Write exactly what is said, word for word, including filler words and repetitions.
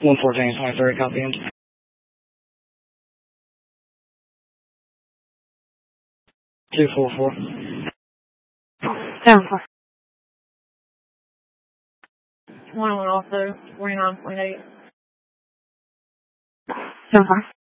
one fourteen, twenty-three, copy in. two four four. Seven four. One one also, forty-nine point eight. Seven four.